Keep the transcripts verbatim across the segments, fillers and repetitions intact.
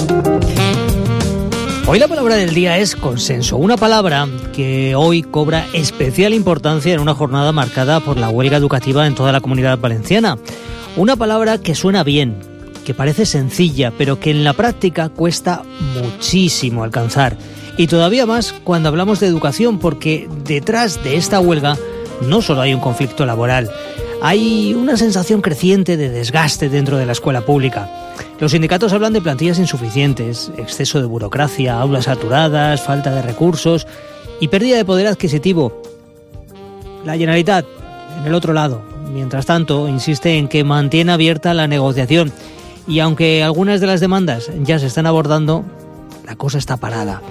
Hoy la palabra del día es consenso, una palabra que hoy cobra especial importancia en una jornada marcada por la huelga educativa en toda la Comunidad Valenciana. Una palabra que suena bien, que parece sencilla, pero que en la práctica cuesta muchísimo alcanzar. Y todavía más cuando hablamos de educación, porque detrás de esta huelga no solo hay un conflicto laboral, hay una sensación creciente de desgaste dentro de la escuela pública. Los sindicatos hablan de plantillas insuficientes, exceso de burocracia, aulas saturadas, falta de recursos y pérdida de poder adquisitivo. La Generalitat, en el otro lado, mientras tanto, insiste en que mantiene abierta la negociación y aunque algunas de las demandas ya se están abordando, la cosa está parada.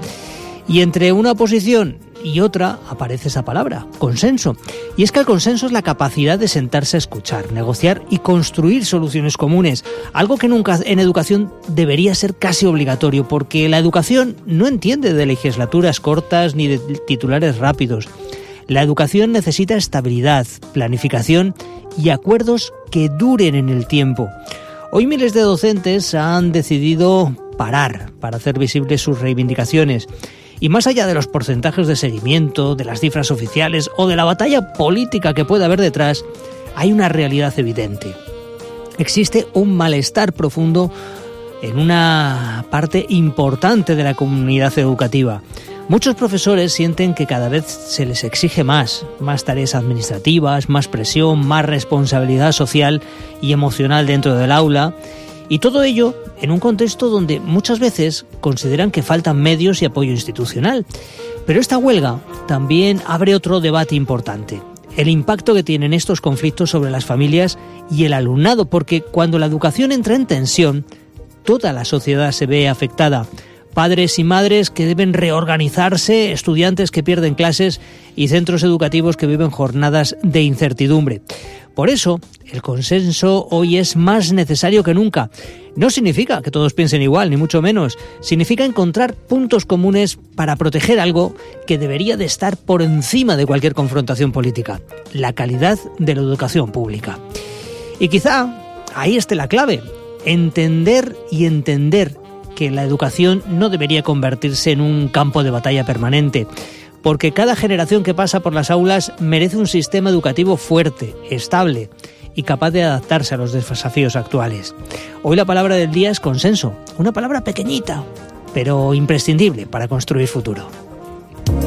Y entre una posición y otra aparece esa palabra, consenso. Y es que el consenso es la capacidad de sentarse a escuchar, negociar y construir soluciones comunes, algo que nunca en educación debería ser casi obligatorio, porque la educación no entiende de legislaturas cortas ni de titulares rápidos. La educación necesita estabilidad, planificación y acuerdos que duren en el tiempo. Hoy miles de docentes han decidido parar para hacer visibles sus reivindicaciones. Y más allá de los porcentajes de seguimiento, de las cifras oficiales o de la batalla política que puede haber detrás, hay una realidad evidente. Existe un malestar profundo en una parte importante de la comunidad educativa. Muchos profesores sienten que cada vez se les exige más, más tareas administrativas, más presión, más responsabilidad social y emocional dentro del aula. Y todo ello en un contexto donde muchas veces consideran que faltan medios y apoyo institucional. Pero esta huelga también abre otro debate importante: el impacto que tienen estos conflictos sobre las familias y el alumnado, porque cuando la educación entra en tensión, toda la sociedad se ve afectada. Padres y madres que deben reorganizarse, estudiantes que pierden clases y centros educativos que viven jornadas de incertidumbre. Por eso, el consenso hoy es más necesario que nunca. No significa que todos piensen igual, ni mucho menos. Significa encontrar puntos comunes para proteger algo que debería de estar por encima de cualquier confrontación política: la calidad de la educación pública. Y quizá ahí esté la clave: entender y entender que la educación no debería convertirse en un campo de batalla permanente, porque cada generación que pasa por las aulas merece un sistema educativo fuerte, estable y capaz de adaptarse a los desafíos actuales. Hoy la palabra del día es consenso, una palabra pequeñita, pero imprescindible para construir futuro.